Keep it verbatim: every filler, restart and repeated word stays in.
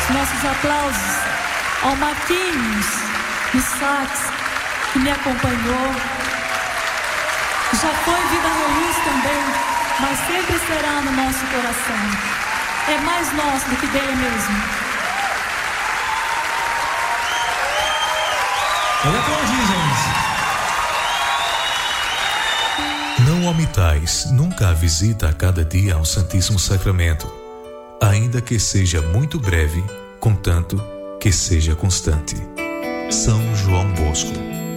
Nossos aplausos ao Marquinhos, no sax, que me acompanhou. Já foi Vida Reluz também, mas sempre será no nosso coração. É mais nosso do que dele mesmo. Pode aplaudir, gente. Não omitais nunca a visita a cada dia ao Santíssimo Sacramento, ainda que seja muito breve, contanto que seja constante. São João Bosco.